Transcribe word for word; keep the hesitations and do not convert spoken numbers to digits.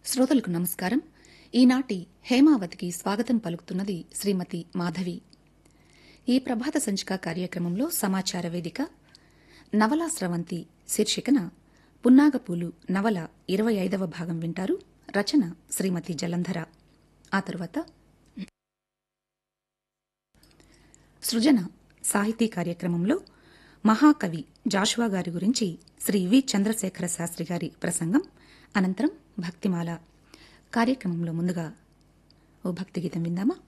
శ్రోతలకు నమస్కారం. ఈనాటి హేమావతికి స్వాగతం పలుకుతున్నది శ్రీమతి మాధవి. ఈ ప్రభాత సంచిక కార్యక్రమంలో సమాచార వేదిక నవలా స్రవంతి శీర్షికన పున్నాగపూలు నవల ఇరవై ఐదవ భాగం వింటారు. రచన శ్రీమతి జలంధర. ఆ తరువాత సృజన సాహితీ కార్యక్రమంలో మహాకవి జాషువా గారి గురించి శ్రీ వి చంద్రశేఖర శాస్త్రి గారి ప్రసంగం, అనంతరం భక్తిమాల. కార్యక్రమంలో ముందుగా ఓ భక్తి గీతం విందామా?